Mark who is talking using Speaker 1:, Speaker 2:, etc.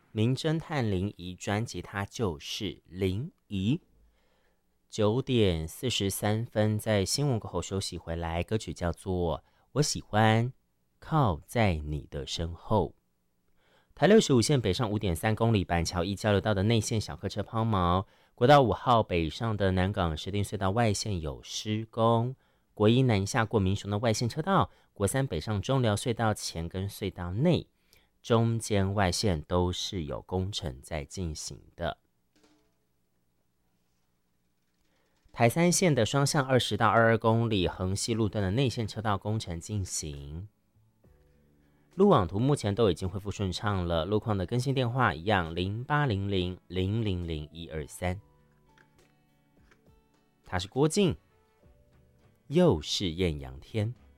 Speaker 1: 名侦探林怡专辑，它就是林怡。9:43，在新闻过后休息回来，歌曲叫做《我喜欢靠在你的身后》。台65线北上5.3公里，板桥一交流道的内线小客车抛锚，国道5号北上的南港石碇隧道外线有施工，国一南下过民雄的外线车道，国三北上中寮隧道前跟隧道内中间外线都是有工程在进行的。台三线的双向20到22公里横溪路段的内线车道工程进行，路网图目前都已经恢复顺畅了。路况的更新电话一样，0800000123。他是郭靖，又是艳阳天。